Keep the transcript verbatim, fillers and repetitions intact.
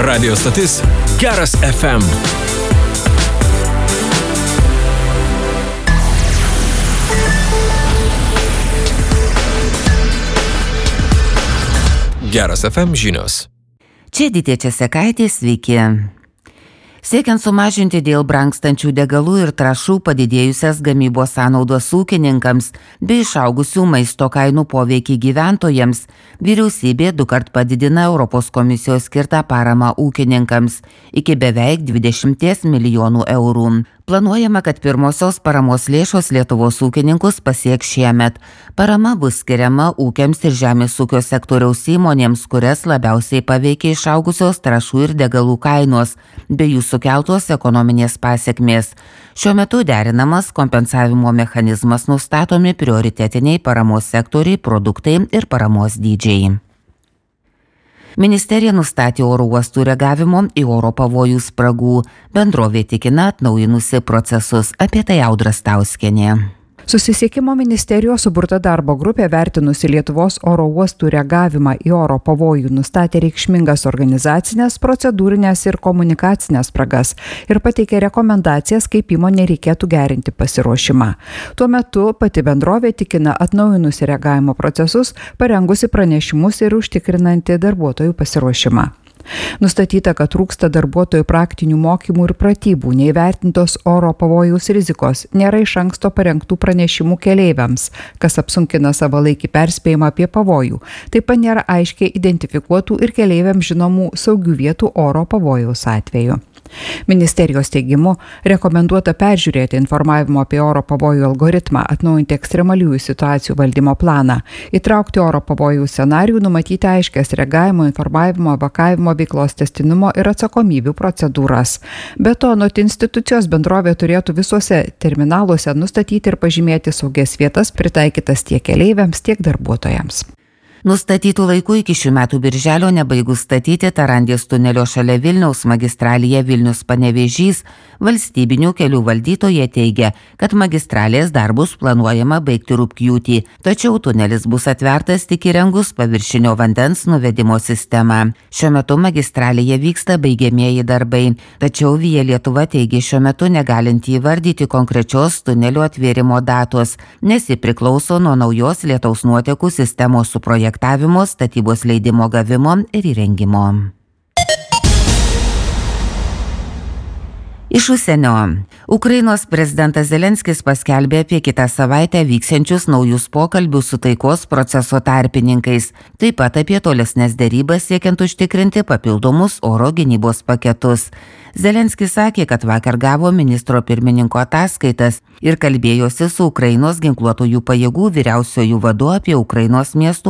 Radio stotis Geras F M. Geras F M žinios. Čia Editė Česekaitė, sveiki. Siekiant sumažinti dėl brangstančių degalų ir trąšų padidėjusias gamybos sąnaudos ūkininkams bei išaugusių maisto kainų poveikį gyventojams, vyriausybė dukart padidina Europos komisijos skirtą paramą ūkininkams iki beveik dvidešimt milijonų eurų. Planuojama, kad pirmosios paramos lėšos Lietuvos ūkininkus pasieks šiemet. Parama bus skiriama ūkiams ir žemės ūkio sektoriaus įmonėms, kurias labiausiai paveikia išaugusios trąšų ir degalų kainos bei jų sukeltos ekonominės pasekmės. Šiuo metu derinamas kompensavimo mechanizmas, nustatomi prioritetiniai paramos sektoriai, produktai ir paramos dydžiai. Ministerija nustatė oro uostų reagavimo į oro pavojų spragų. Bendrovė tikina atnaujinusi procesus. Apie tai Audra Stauskienė. Susisiekimo ministerijos suburta darbo grupė vertinusi Lietuvos oro uostų reagavimą į oro pavojų nustatė reikšmingas organizacinės, procedūrinės ir komunikacinės spragas ir pateikė rekomendacijas, kaip įmonė reikėtų gerinti pasiruošimą. Tuo metu pati bendrovė tikina atnaujinusi reagavimo procesus, parengusi pranešimus ir užtikrinanti darbuotojų pasiruošimą. Nustatyta, kad trūksta darbuotojų praktinių mokymų ir pratybų, neįvertintos oro pavojaus rizikos, nėra iš anksto parengtų pranešimų keleiviams, kas apsunkina savalaikį perspėjimą apie pavojų. Taip pat nėra aiškiai identifikuotų ir keleiviams žinomų saugių vietų oro pavojaus atveju. Ministerijos teigimu, rekomenduota peržiūrėti informavimo apie oro pavojų algoritmą, atnaujinti ekstremaliųjų situacijų valdymo planą, įtraukti oro pavojų scenarijų, numatyti aiškias reagavimo, informavimo, evakavimo, veiklos tęstinumo ir atsakomybių procedūras. Be to, anot institucijos, bendrovė turėtų visuose terminaluose nustatyti ir pažymėti saugias vietas, pritaikytas tiek keleiviams, tiek darbuotojams. Nustatytų laikų iki šių metų birželio nebaigus statyti Tarandės tunelio šalia Vilniaus magistralėje Vilnius-Panevėžys, valstybinių kelių valdytoja teigia, kad magistralės darbus planuojama baigti rugpjūtį, tačiau tunelis bus atvertas tik įrengus paviršinio vandens nuvedimo sistemą. Šiuo metu magistralėje vyksta baigiamieji darbai, tačiau Via Lietuva teigia šiuo metu negalinti įvardyti konkrečios tunelio atvėrimo datos, nes ji priklauso nuo naujos lietaus nuotekų sistemos suprojektavimo, statybos leidimo gavimo ir įrengimo. Iš užsienio. Ukrainos prezidentas Zelenskis paskelbė apie kitą savaitę vyksiančius naujus pokalbius su taikos proceso tarpininkais, taip pat apie tolesnes derybas siekiant užtikrinti papildomus oro gynybos paketus. Zelenskis sakė, kad vakar gavo ministro pirmininko ataskaitas ir kalbėjosi su Ukrainos ginkluotųjų pajėgų vyriausiuoju vadu apie Ukrainos miestų